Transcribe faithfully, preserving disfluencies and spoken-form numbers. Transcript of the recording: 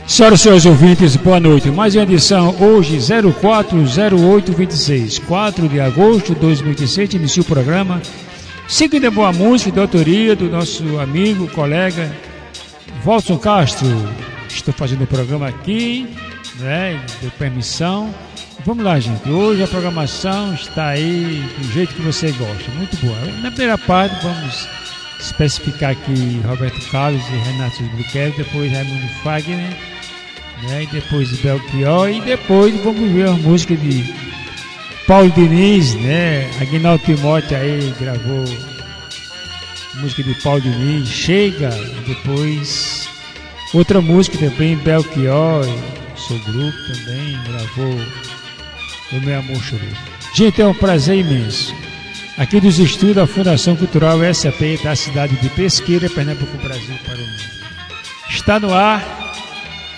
Senhoras e senhores ouvintes, boa noite. Mais uma edição hoje, zero quatro zero oito vinte e seis, quatro de agosto de dois mil e vinte e sete, inicia o programa. Seguindo a boa música de autoria do nosso amigo, colega Walson Castro. Estou fazendo o programa aqui, né? De permissão. Vamos lá, gente. Hoje a programação está aí do jeito que você gosta. Muito boa. Na primeira parte, vamos especificar aqui Roberto Carlos e Renato Bruquelli, depois Raimundo Fagner, né? E depois Belchior, e depois vamos ver a música de Paulo Diniz, né? Aguinaldo Timóteo aí gravou música de Paulo Diniz, Chega, e depois outra música também, Belchior, seu grupo também gravou O Meu Amor Chorou. Gente, é um prazer imenso. Aqui dos estúdios da Fundação Cultural S A P da cidade de Pesqueira, Pernambuco, Brasil, para o mundo. Está no ar